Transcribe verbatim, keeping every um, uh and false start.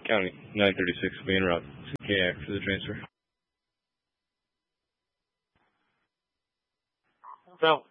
County, nine thirty-six, main route, K A C for the transfer. So,